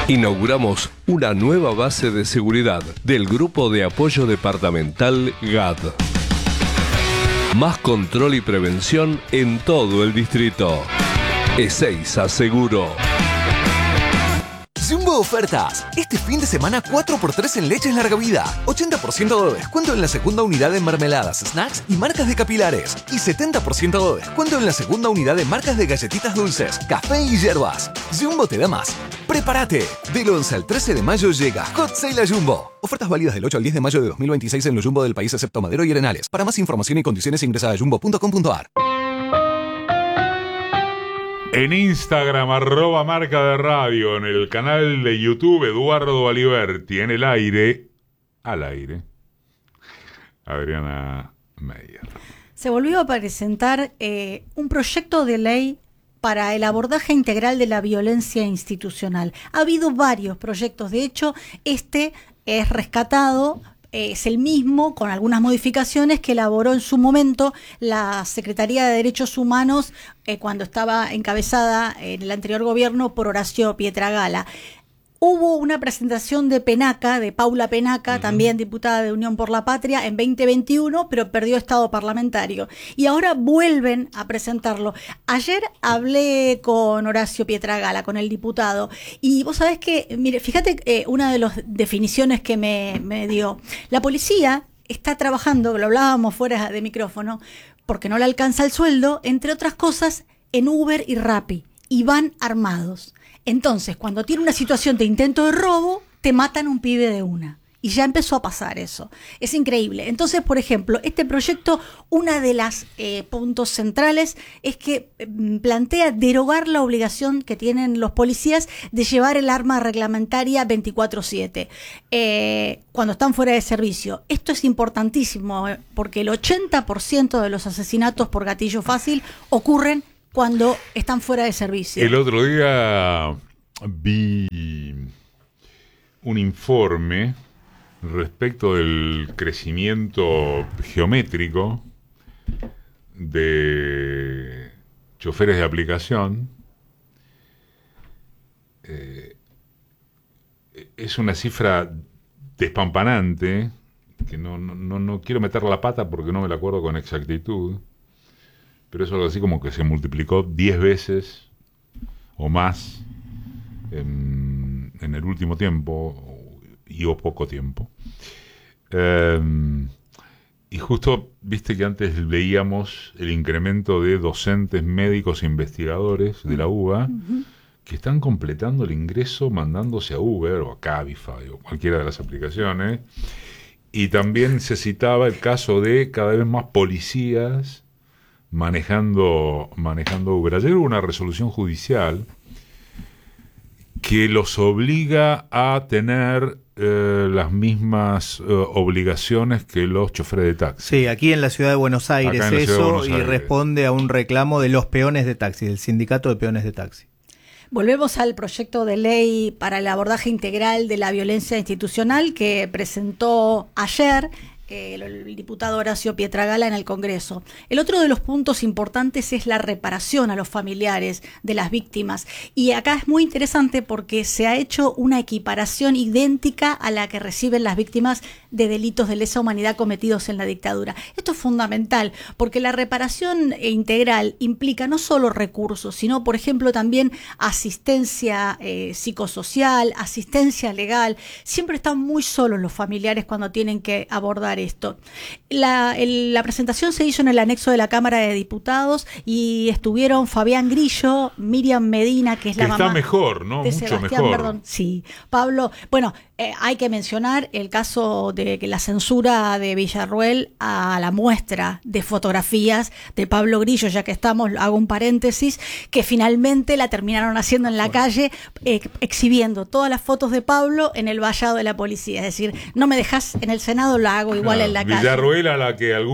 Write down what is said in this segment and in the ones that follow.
Inauguramos una nueva base de seguridad del Grupo de Apoyo Departamental GAD. Más control y prevención en todo el distrito. Ezeiza Seguro. Jumbo Ofertas. Este fin de semana 4x3 en leches larga vida. 80% de descuento en la segunda unidad de mermeladas, snacks y marcas de capilares. Y 70% de descuento en la segunda unidad de marcas de galletitas dulces, café y hierbas. Jumbo te da más. ¡Prepárate! Del 11 al 13 de mayo llega Hot Sale a Jumbo. Ofertas válidas del 8 al 10 de mayo de 2026 en los Jumbo del país excepto Madero y Arenales. Para más información y condiciones ingresa a jumbo.com.ar. En Instagram, @marca de radio, en el canal de YouTube, Eduardo Aliberti, en el aire, al aire, Adriana Meyer. Se volvió a presentar un proyecto de ley para el abordaje integral de la violencia institucional. Ha habido varios proyectos, de hecho, este es rescatado. Es el mismo, con algunas modificaciones, que elaboró en su momento la Secretaría de Derechos Humanos cuando estaba encabezada en el anterior gobierno por Horacio Pietragala. Hubo una presentación de Penaca, de Paula Penaca, también diputada de Unión por la Patria, en 2021, pero perdió estado parlamentario. Y ahora vuelven a presentarlo. Ayer hablé con Horacio Pietragala, con el diputado, y vos sabés que, mire, fíjate una de las definiciones que me dio. La policía está trabajando, lo hablábamos fuera de micrófono, porque no le alcanza el sueldo, entre otras cosas, en Uber y Rappi, y van armados. Entonces, cuando tiene una situación de intento de robo, te matan un pibe de una. Y ya empezó a pasar eso. Es increíble. Entonces, por ejemplo, este proyecto, una de las puntos centrales es que plantea derogar la obligación que tienen los policías de llevar el arma reglamentaria 24/7 cuando están fuera de servicio. Esto es importantísimo porque el 80% de los asesinatos por gatillo fácil ocurren cuando están fuera de servicio. El otro día vi un informe respecto del crecimiento geométrico de choferes de aplicación. Es una cifra despampanante, que no quiero meter la pata porque no me la acuerdo con exactitud, pero es algo así como que se multiplicó 10 veces o más en el último tiempo o poco tiempo. Y justo, viste que antes veíamos el incremento de docentes, médicos e investigadores de la UBA que están completando el ingreso mandándose a Uber o a Cabify o cualquiera de las aplicaciones. Y también se citaba el caso de cada vez más policías manejando Uber. Ayer hubo una resolución judicial que los obliga a tener las mismas obligaciones que los choferes de taxi. Sí, aquí en la ciudad de Buenos Aires y responde a un reclamo de los peones de taxi, del sindicato de peones de taxi. Volvemos al proyecto de ley para el abordaje integral de la violencia institucional que presentó ayer el diputado Horacio Pietragala en el Congreso. El otro de los puntos importantes es la reparación a los familiares de las víctimas. Y acá es muy interesante porque se ha hecho una equiparación idéntica a la que reciben las víctimas de delitos de lesa humanidad cometidos en la dictadura. Esto es fundamental porque la reparación integral implica no solo recursos, sino, por ejemplo, también asistencia psicosocial, asistencia legal. Siempre están muy solos los familiares cuando tienen que abordar esto. La presentación se hizo en el anexo de la Cámara de Diputados y estuvieron Fabián Grillo, Miriam Medina, que es la mamá. Está mejor, ¿no? De Mucho Sebastián, mejor. perdón. Sí, Pablo. Bueno, hay que mencionar el caso de que la censura de Villarruel a la muestra de fotografías de Pablo Grillo, ya que estamos, hago un paréntesis, que finalmente la terminaron haciendo en la calle, exhibiendo todas las fotos de Pablo en el vallado de la policía. Es decir, no me dejas en el Senado, la hago igual en la calle. Villarruel a la que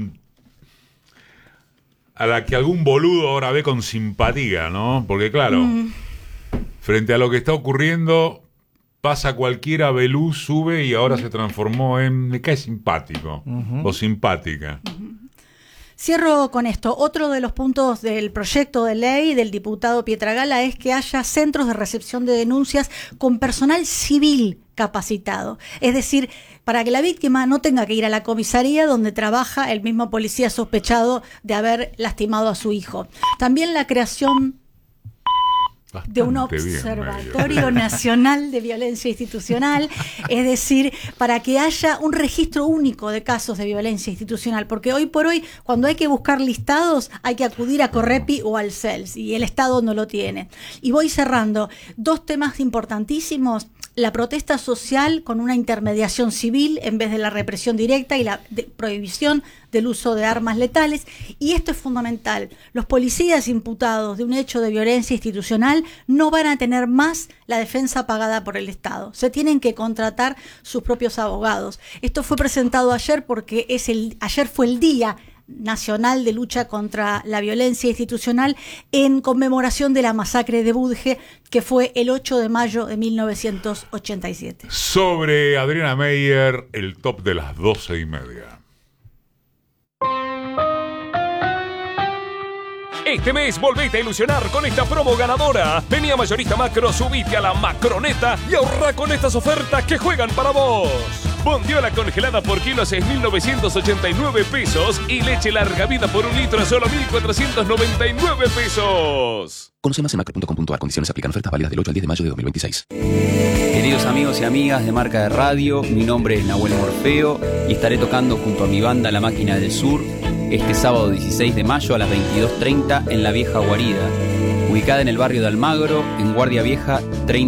algún boludo ahora ve con simpatía, ¿no? Porque claro, frente a lo que está ocurriendo, pasa cualquiera, Belú sube y ahora se transformó en me cae simpático o simpática. Cierro con esto. Otro de los puntos del proyecto de ley del diputado Pietragala es que haya centros de recepción de denuncias con personal civil capacitado. Es decir, para que la víctima no tenga que ir a la comisaría donde trabaja el mismo policía sospechado de haber lastimado a su hijo. También la creación de un observatorio nacional de violencia institucional, es decir, para que haya un registro único de casos de violencia institucional, porque hoy por hoy, cuando hay que buscar listados, hay que acudir a Correpi o al CELS, y el Estado no lo tiene. Y voy cerrando. 2 temas importantísimos: la protesta social con una intermediación civil en vez de la represión directa y la prohibición del uso de armas letales. Y esto es fundamental: los policías imputados de un hecho de violencia institucional no van a tener más la defensa pagada por el Estado. Se tienen que contratar sus propios abogados. Esto fue presentado ayer porque ayer fue el Día Nacional de Lucha contra la Violencia Institucional en conmemoración de la masacre de Budge, que fue el 8 de mayo de 1987. Sobre Adriana Meyer, el top de las 12:30. Este mes volvete a ilusionar con esta promo ganadora. Vení a Mayorista Macro, subite a la Macroneta y ahorra con estas ofertas que juegan para vos. Bondiola congelada por kilo a 6.989 pesos y leche larga vida por 1 litro a solo 1.499 pesos. Conoce más en macro.com.ar. Condiciones aplican. Ofertas válidas del 8 al 10 de mayo de 2026. Queridos amigos y amigas de Marca de Radio, mi nombre es Nahuel Morfeo y estaré tocando junto a mi banda La Máquina del Sur este sábado 16 de mayo a las 22:30 en La Vieja Guarida, ubicada en el barrio de Almagro, en Guardia Vieja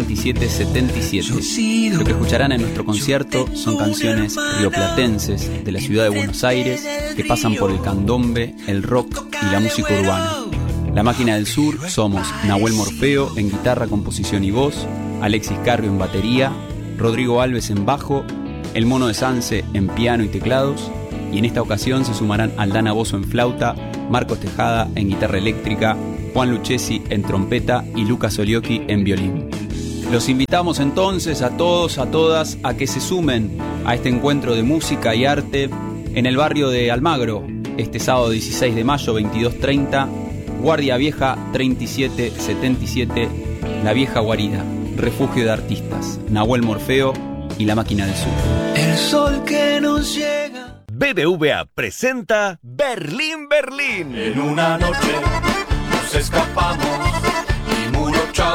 3777. Lo que escucharán en nuestro concierto son canciones rioplatenses de la ciudad de Buenos Aires que pasan por el candombe, el rock y la música urbana. La Máquina del Sur somos Nahuel Morfeo en guitarra, composición y voz, Alexis Carrio en batería, Rodrigo Alves en bajo, El Mono de Sanse en piano y teclados, y en esta ocasión se sumarán Aldana Bozo en flauta, Marcos Tejada en guitarra eléctrica, Juan Lucchesi en trompeta y Lucas Olioki en violín. Los invitamos entonces a todos, a todas, a que se sumen a este encuentro de música y arte en el barrio de Almagro, este sábado 16 de mayo, 22:30, Guardia Vieja 3777, La Vieja Guarida, refugio de artistas, Nahuel Morfeo y La Máquina del Sur. El sol que nos llega. BBVA presenta Berlín, Berlín. En una noche nos escapamos y muro chau,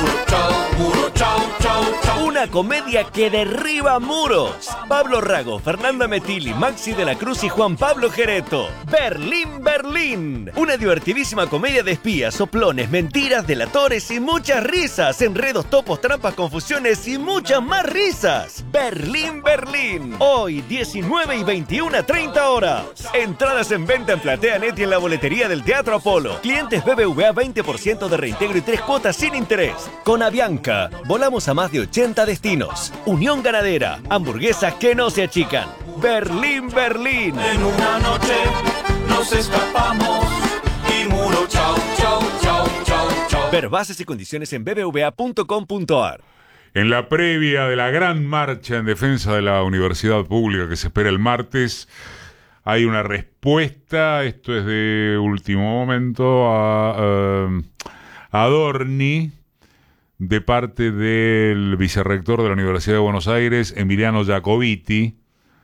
chau, chau. Una comedia que derriba muros. Pablo Rago, Fernanda Metilli, Maxi de la Cruz y Juan Pablo Gereto. Berlín, Berlín. Una divertidísima comedia de espías, soplones, mentiras, delatores y muchas risas. Enredos, topos, trampas, confusiones y muchas más risas. Berlín, Berlín. Hoy, 19 y 21:30 horas. Entradas en venta en PlateaNet y en la boletería del Teatro Apolo. Clientes BBVA 20% de reintegro y 3 cuotas sin interés. Con Avianca, volamos a más de 80 destinos. Unión Ganadera, hamburguesas que no se achican. Berlín, Berlín. En una noche nos escapamos y muro chau, chau, chau, chau, chau. Ver bases y condiciones en bbva.com.ar. En la previa de la gran marcha en defensa de la universidad pública que se espera el martes, hay una respuesta, esto es de último momento, a Adorni, de parte del vicerrector de la Universidad de Buenos Aires, Emiliano Jacobiti,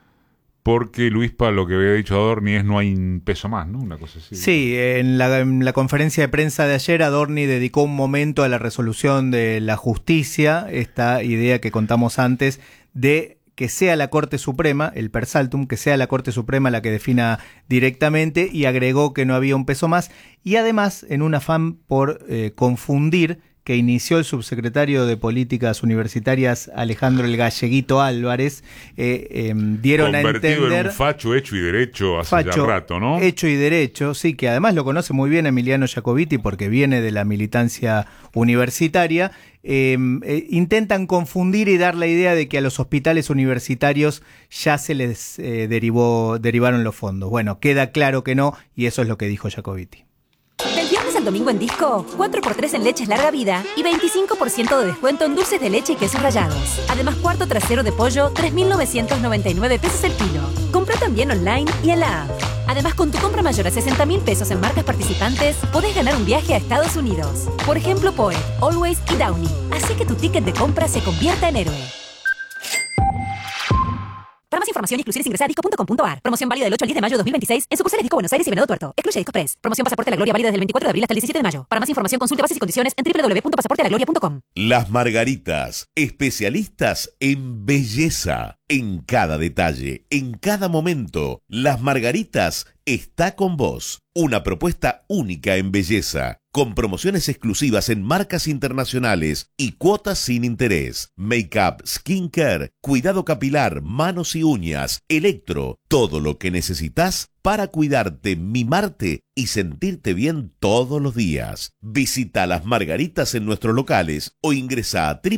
porque Luispa lo que había dicho Adorni es no hay un peso más, ¿no? Una cosa así. Sí, en la conferencia de prensa de ayer Adorni dedicó un momento a la resolución de la justicia, esta idea que contamos antes de que sea la Corte Suprema, el per saltum, que sea la Corte Suprema la que defina directamente, y agregó que no había un peso más, y además en un afán por confundir, que inició el subsecretario de Políticas Universitarias Alejandro el Galleguito Álvarez, dieron a entender... Convertido en un facho hecho y derecho hace ya rato, ¿no? Hecho y derecho, sí, que además lo conoce muy bien Emiliano Jacobiti porque viene de la militancia universitaria. Intentan confundir y dar la idea de que a los hospitales universitarios ya se les derivaron los fondos. Bueno, queda claro que no, y eso es lo que dijo Jacobiti. Del viernes al domingo en Disco, 4x3 en leches larga vida y 25% de descuento en dulces de leche y quesos rallados. Además, cuarto trasero de pollo, 3.999 pesos el kilo. Compra también online y en la app. Además, con tu compra mayor a 60.000 pesos en marcas participantes, podés ganar un viaje a Estados Unidos. Por ejemplo, Poet, Always y Downy. Así que tu ticket de compra se convierta en héroe. Para más información y exclusiones ingresa a disco.com.ar. Promoción válida del 8 al 10 de mayo de 2026 en sucursales Disco Buenos Aires y Venado Tuerto. Excluye Disco Press. Promoción Pasaporte a la Gloria válida del 24 de abril hasta el 17 de mayo. Para más información consulte bases y condiciones en www.pasaportealagloria.com. Las Margaritas, especialistas en belleza. En cada detalle, en cada momento, Las Margaritas está con vos. Una propuesta única en belleza, con promociones exclusivas en marcas internacionales y cuotas sin interés. Make-up, skincare, cuidado capilar, manos y uñas, electro, todo lo que necesitas para cuidarte, mimarte y sentirte bien todos los días. Visita Las Margaritas en nuestros locales o ingresa a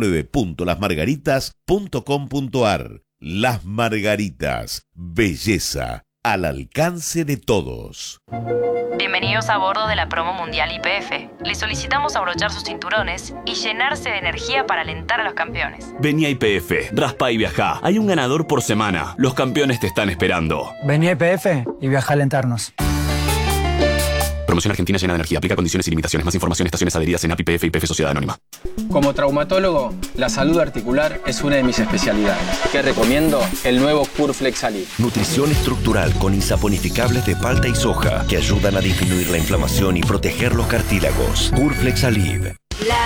www.lasmargaritas.com.ar. Las Margaritas, belleza al alcance de todos. Bienvenidos a bordo de la promo mundial YPF. Les solicitamos abrochar sus cinturones y llenarse de energía para alentar a los campeones. Vení a YPF, raspa y viajá. Hay un ganador por semana. Los campeones te están esperando. Vení a YPF y viaja a alentarnos. Promoción argentina llena de energía. Aplica condiciones y limitaciones. Más información, estaciones adheridas en API, YPF y YPF Sociedad Anónima. Como traumatólogo, la salud articular es una de mis especialidades. ¿Qué recomiendo? El nuevo Curflex Alib. Nutrición estructural con insaponificables de palta y soja que ayudan a disminuir la inflamación y proteger los cartílagos. Curflex Alib.